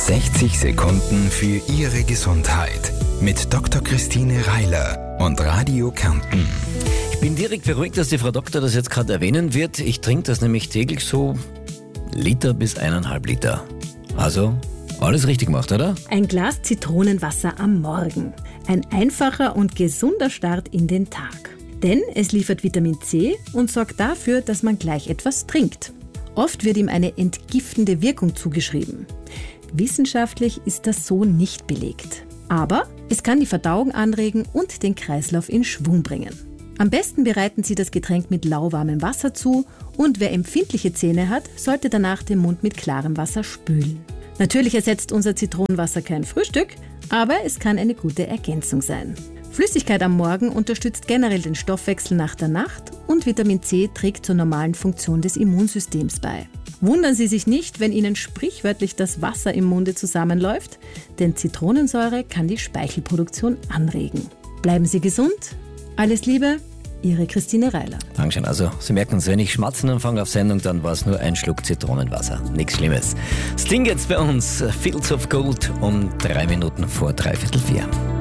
60 Sekunden für Ihre Gesundheit mit Dr. Christine Reiler und Radio Kärnten. Ich bin direkt beruhigt, dass die Frau Doktor das jetzt gerade erwähnen wird. Ich trinke das nämlich täglich so Liter bis 1,5 Liter. Also alles richtig gemacht, oder? Ein Glas Zitronenwasser am Morgen. Ein einfacher und gesunder Start in den Tag. Denn es liefert Vitamin C und sorgt dafür, dass man gleich etwas trinkt. Oft wird ihm eine entgiftende Wirkung zugeschrieben. Wissenschaftlich ist das so nicht belegt. Aber es kann die Verdauung anregen und den Kreislauf in Schwung bringen. Am besten bereiten Sie das Getränk mit lauwarmem Wasser zu und wer empfindliche Zähne hat, sollte danach den Mund mit klarem Wasser spülen. Natürlich ersetzt unser Zitronenwasser kein Frühstück, aber es kann eine gute Ergänzung sein. Flüssigkeit am Morgen unterstützt generell den Stoffwechsel nach der Nacht und Vitamin C trägt zur normalen Funktion des Immunsystems bei. Wundern Sie sich nicht, wenn Ihnen sprichwörtlich das Wasser im Munde zusammenläuft, denn Zitronensäure kann die Speichelproduktion anregen. Bleiben Sie gesund, alles Liebe, Ihre Christine Reiler. Dankeschön. Also, Sie merken es, wenn ich schmatzen anfange auf Sendung, dann war es nur ein Schluck Zitronenwasser. Nichts Schlimmes. Sting jetzt bei uns, Fields of Gold, um 3 Minuten vor 3/4.